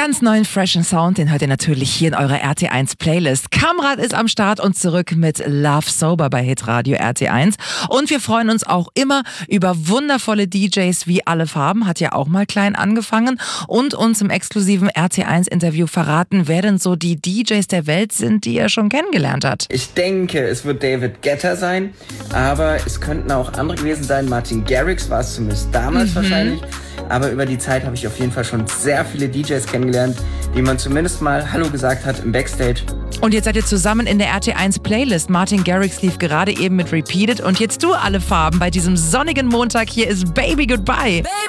Ganz neuen freshen Sound, den hört ihr natürlich hier in eurer RT1 Playlist. Kamrat ist am Start und zurück mit Love Sober bei Hitradio RT1. Und wir freuen uns auch immer über wundervolle DJs wie Alle Farben, hat ja auch mal klein angefangen und uns im exklusiven RT1 Interview verraten, wer denn so die DJs der Welt sind, die er schon kennengelernt hat. Ich denke, es wird David Guetta sein, aber es könnten auch andere gewesen sein. Martin Garrix war es zumindest damals wahrscheinlich. Aber über die Zeit habe ich auf jeden Fall schon sehr viele DJs kennengelernt, die man zumindest mal Hallo gesagt hat im Backstage. Und jetzt seid ihr zusammen in der RT1 Playlist. Martin Garrix lief gerade eben mit Repeated und jetzt du Alle Farben bei diesem sonnigen Montag. Hier ist Baby Goodbye.